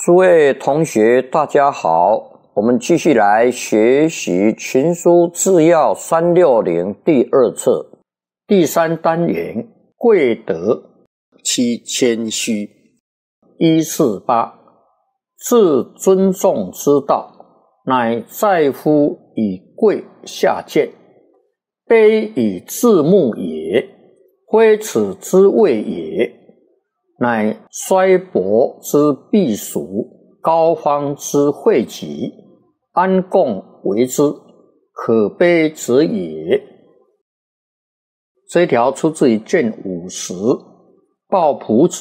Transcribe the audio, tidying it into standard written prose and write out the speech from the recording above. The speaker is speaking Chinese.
诸位同学大家好，我们继续来学习群书治要360第2册第3单元贵德七谦虚。148自尊重之道，乃在乎以贵下贱，卑以自牧也，非此之谓也。乃衰薄之避暑，高方之惠己，安共为之，可悲者也。这一条出自于卷50，鲍朴子